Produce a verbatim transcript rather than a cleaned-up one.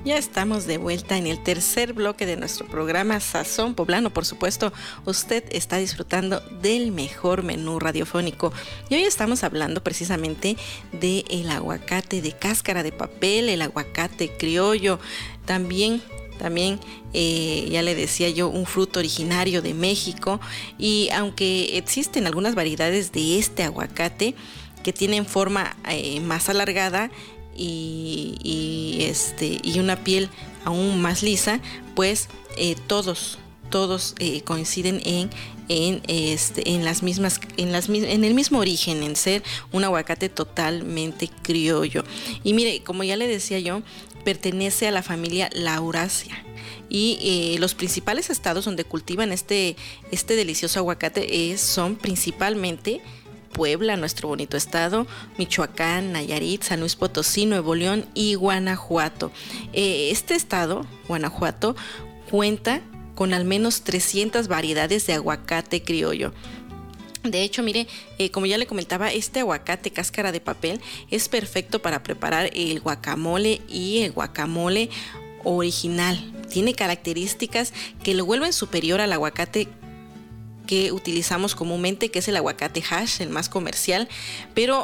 Ya estamos de vuelta en el tercer bloque de nuestro programa Sazón Poblano. Por supuesto, usted está disfrutando del mejor menú radiofónico. Y hoy estamos hablando precisamente del aguacate de cáscara de papel, el aguacate criollo. También, también eh, ya le decía yo, un fruto originario de México. Y aunque existen algunas variedades de este aguacate que tienen forma eh, más alargada, Y, y este y una piel aún más lisa, pues eh, todos todos eh, coinciden en en este en las mismas en las en el mismo origen, en ser un aguacate totalmente criollo. Y mire, como ya le decía yo, pertenece a la familia Lauraceae. Y eh, los principales estados donde cultivan este este delicioso aguacate es, son principalmente Puebla, nuestro bonito estado, Michoacán, Nayarit, San Luis Potosí, Nuevo León y Guanajuato. Eh, este estado, Guanajuato, cuenta con al menos trescientas variedades de aguacate criollo. De hecho, mire, eh, como ya le comentaba, este aguacate cáscara de papel es perfecto para preparar el guacamole y el guacamole original. Tiene características que lo vuelven superior al aguacate que utilizamos comúnmente, que es el aguacate hash, el más comercial, pero